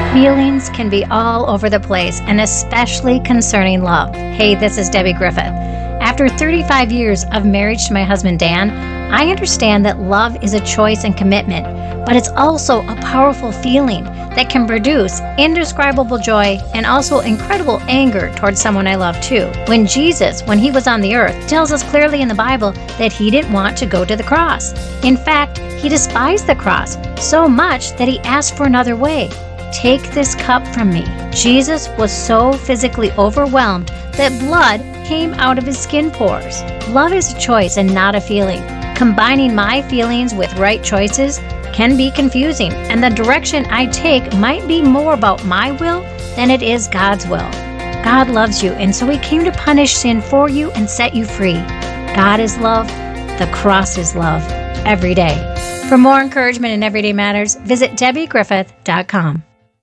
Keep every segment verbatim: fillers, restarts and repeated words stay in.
Feelings can be all over the place, and especially concerning love. Hey, this is Debbie Griffith. After thirty-five years of marriage to my husband, Dan, I understand that love is a choice and commitment, but it's also a powerful feeling that can produce indescribable joy and also incredible anger towards someone I love too. When Jesus, when he was on the earth, tells us clearly in the Bible that he didn't want to go to the cross. In fact, he despised the cross so much that he asked for another way. Take this cup from me. Jesus was so physically overwhelmed that blood came out of his skin pores. Love is a choice and not a feeling. Combining my feelings with right choices can be confusing, and the direction I take might be more about my will than it is God's will. God loves you, and so he came to punish sin for you and set you free. God is love. The cross is love every day. For more encouragement in Everyday Matters, visit Debbie Griffith dot com.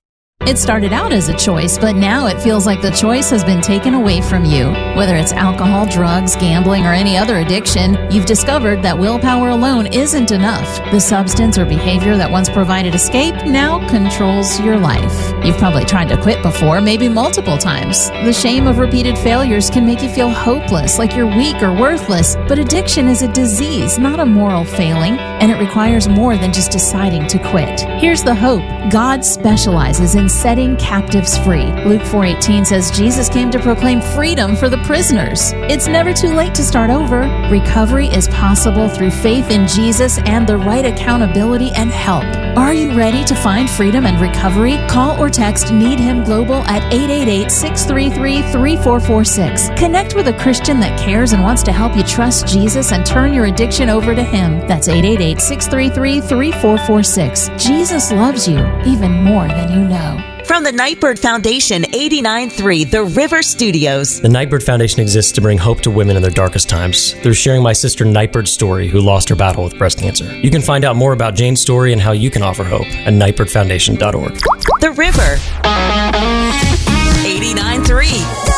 It started out as a choice, but now it feels like the choice has been taken away from you. Whether it's alcohol, drugs, gambling, or any other addiction, you've discovered that willpower alone isn't enough. The substance or behavior that once provided escape now controls your life. You've probably tried to quit before, maybe multiple times. The shame of repeated failures can make you feel hopeless, like you're weak or worthless. But addiction is a disease, not a moral failing, and it requires more than just deciding to quit. Here's the hope. God specializes in setting captives free. Luke four eighteen says Jesus came to proclaim freedom for the prisoners. It's never too late to start over. Recovery is possible through faith in Jesus and the right accountability and help. Are you ready to find freedom and recovery? Call or text Need Him Global at eight eight eight, six three three, three four four six. Connect with a Christian that cares and wants to help you trust Jesus and turn your addiction over to Him. That's eight eight eight, six three three, three four four six. Jesus loves you even more than you know. From the Nightbird Foundation, eighty-nine point three The River Studios. The Nightbird Foundation exists to bring hope to women in their darkest times through sharing my sister Nightbird's story, who lost her battle with breast cancer. You can find out more about Jane's story and how you can offer hope at nightbird foundation dot org. The River. eighty-nine point three